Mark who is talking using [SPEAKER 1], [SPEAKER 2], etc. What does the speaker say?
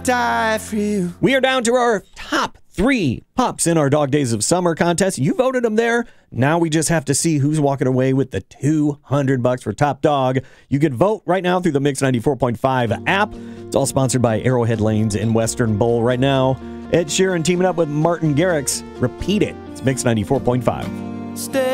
[SPEAKER 1] Die for you.
[SPEAKER 2] We are down to our top 3 pups in our Dog Days of Summer contest. You voted them there. Now we just have to see who's walking away with the $200 for top dog. You can vote right now through the Mix 94.5 app. It's all sponsored by Arrowhead Lanes in Western Bowl right now. Ed Sheeran teaming up with Martin Garrix. Repeat it. It's Mix 94.5.
[SPEAKER 1] Stay